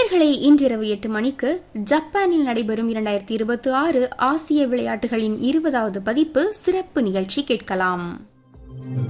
நேயர்களே, இன்றிரவு 8 மணிக்கு ஜப்பானில் நடைபெறும் 2026 ஆசிய விளையாட்டுகளின் 20வது பதிப்பு சிறப்பு நிகழ்ச்சி கேட்கலாம்.